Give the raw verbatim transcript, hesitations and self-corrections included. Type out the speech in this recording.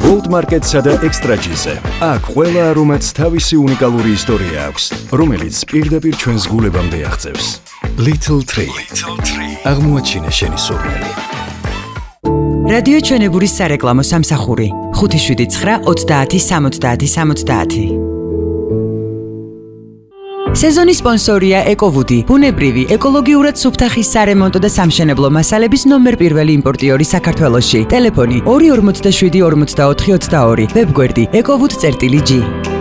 World Market-სა და Extra G-ზე. აქ ყველა არომატს თავისი უნიკალური ისტორია აქვს, რომელიც პირდაპირ ჩვენს გულებამდე აღწევს. Little Tree. აღმოაჩინე შენი სურნელი. რადიო ჩვენებურის სარეკლამო სამსახური ხუთი შვიდი ცხრა ოცდაათი სამოცდაათი სამოცდაათი. სეზონის სპონსორია ეკოვუდი, ბუნებრივი, ეკოლოგიურად სუფთა ხის სარემონტო და სამშენებლო მასალების ნომერ პირველი იმპორტიორი საქართველოში. ტელეფონი ორი ორმოცდაშვიდი ორმოცდაოთხი ოცდაორი, ვებგვერდი ეკოვუდ.gi.